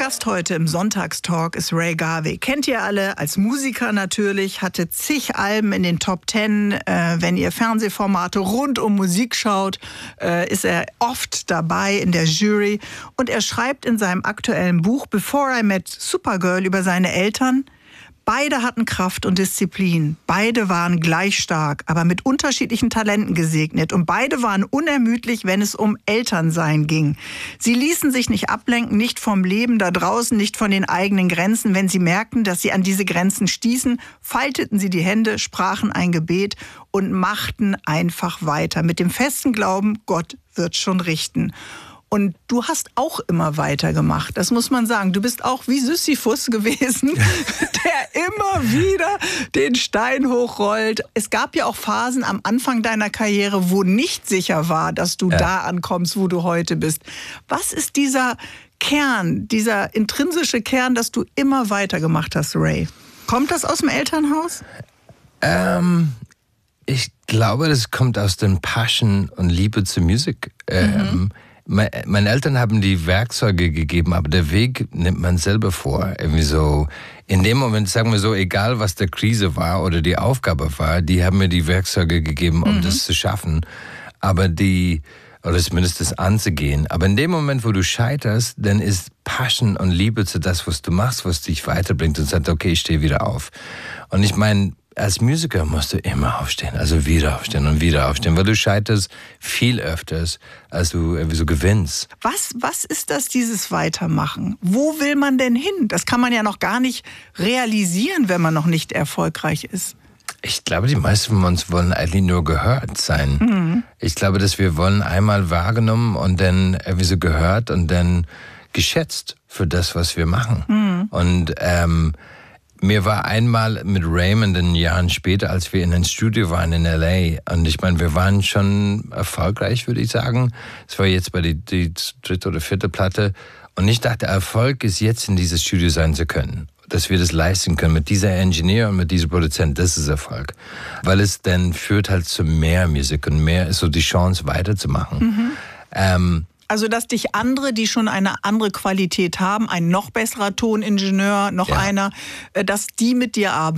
Gast heute im Sonntagstalk ist Ray Garvey. Kennt ihr alle als Musiker natürlich, hatte zig Alben in den Top 10. Wenn ihr Fernsehformate rund um Musik schaut, ist er oft dabei in der Jury. Und er schreibt in seinem aktuellen Buch Before I Met Supergirl über seine Eltern: Beide hatten Kraft und Disziplin. Beide waren gleich stark, aber mit unterschiedlichen Talenten gesegnet. Und beide waren unermüdlich, wenn es um Elternsein ging. Sie ließen sich nicht ablenken, nicht vom Leben da draußen, nicht von den eigenen Grenzen. Wenn sie merkten, dass sie an diese Grenzen stießen, falteten sie die Hände, sprachen ein Gebet und machten einfach weiter. Mit dem festen Glauben, Gott wird schon richten. Und du hast auch immer weitergemacht, das muss man sagen. Du bist auch wie Sisyphus gewesen, der immer wieder den Stein hochrollt. Es gab ja auch Phasen am Anfang deiner Karriere, wo nicht sicher war, dass du da ankommst, wo du heute bist. Was ist dieser Kern, dieser intrinsische Kern, dass du immer weitergemacht hast, Ray? Kommt das aus dem Elternhaus? Ich glaube, das kommt aus den Passion und Liebe zur Musik. Meine Eltern haben die Werkzeuge gegeben, aber der Weg nimmt man selber vor. Irgendwie so, in dem Moment, sagen wir so, egal was der Krise war oder die Aufgabe war, die haben mir die Werkzeuge gegeben, um das zu schaffen. Aber oder zumindest das anzugehen. Aber in dem Moment, wo du scheiterst, dann ist Passion und Liebe zu das, was du machst, was dich weiterbringt und sagt, okay, ich stehe wieder auf. Und ich meine, als Musiker musst du immer aufstehen, also wieder aufstehen und wieder aufstehen, weil du scheiterst viel öfters, als du irgendwie so gewinnst. Was ist das, dieses Weitermachen? Wo will man denn hin? Das kann man ja noch gar nicht realisieren, wenn man noch nicht erfolgreich ist. Ich glaube, die meisten von uns wollen eigentlich nur gehört sein. Ich glaube, dass wir wollen einmal wahrgenommen und dann irgendwie so gehört und dann geschätzt für das, was wir machen. Und mir war einmal mit Raymond Jahren später, als wir in ein Studio waren in L.A. Und ich meine, wir waren schon erfolgreich, würde ich sagen. Es war jetzt bei die dritte oder vierte Platte. Und ich dachte, Erfolg ist jetzt in dieses Studio sein zu können. Dass wir das leisten können mit dieser Engineer und mit diesem Produzent. Das ist Erfolg. Weil es dann führt halt zu mehr Musik und mehr so die Chance weiterzumachen. Also, dass dich andere, die schon eine andere Qualität haben, ein noch besserer Toningenieur, noch einer, dass die mit dir arbeiten.